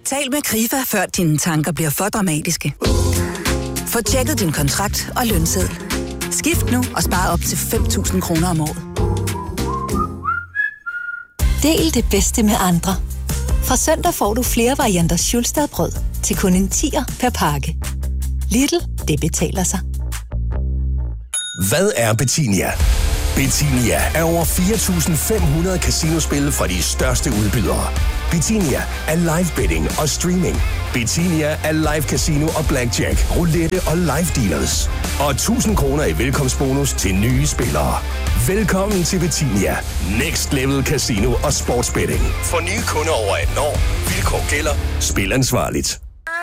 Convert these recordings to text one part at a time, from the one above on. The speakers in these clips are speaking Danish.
Tal med Krifa, før dine tanker bliver for dramatiske. Få tjekket din kontrakt og lønseddel. Skift nu og spar op til 5.000 kroner om året. Del det bedste med andre. Fra søndag får du flere varianter Schulstadbrød til kun en 10'er per pakke. Lidl, det betaler sig. Hvad er Betinia? Betinia er over 4.500 casinospil fra de største udbydere. Betinia er live betting og streaming. Betinia er live casino og blackjack, roulette og live dealers. Og 1.000 kroner i velkomstbonus til nye spillere. Velkommen til Betinia. Next Level Casino og Sportsbetting. For nye kunder over 18 år. Vilkår gælder. Spil ansvarligt.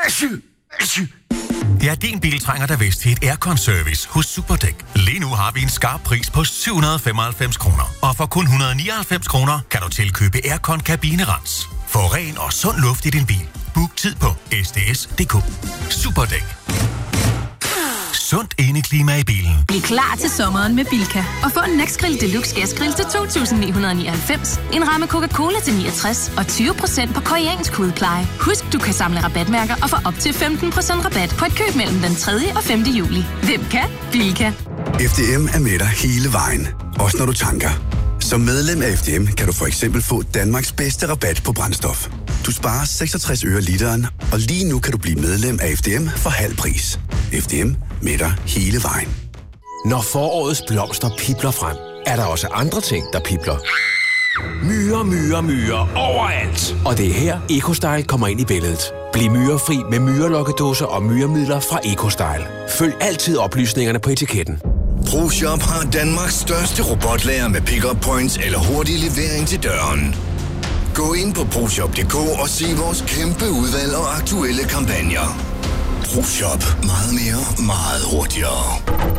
Ja, din bil trænger da vist til et aircon-service hos Superdæk. Lige nu har vi en skarp pris på 795 kroner. Og for kun 199 kroner kan du tilkøbe aircon-kabinerens. Få ren og sund luft i din bil. Book tid på sds.dk. Superdæk. Sundt indeklima i bilen. Bliv klar til sommeren med Bilka. Og få en Nexgrill Deluxe Gasgrill til 2.999. En ramme Coca-Cola til 69. Og 20% på koreansk hudpleje. Husk, du kan samle rabatmærker og få op til 15% rabat på et køb mellem den 3. og 5. juli. Hvem kan? Bilka. FDM er med dig hele vejen. Også når du tanker. Som medlem af FDM kan du for eksempel få Danmarks bedste rabat på brændstof. Du sparer 66 øre literen, og lige nu kan du blive medlem af FDM for halv pris. FDM med dig hele vejen. Når forårets blomster pibler frem, er der også andre ting, der pibler. Myrer overalt. Og det er her EcoStyle kommer ind i billedet. Bliv myrefri med myrelokkedåser og myremidler fra EcoStyle. Følg altid oplysningerne på etiketten. ProShop har Danmarks største robotlager med pick-up points eller hurtig levering til døren. Gå ind på ProShop.dk og se vores kæmpe udvalg og aktuelle kampagner. ProShop. Meget mere, meget hurtigere.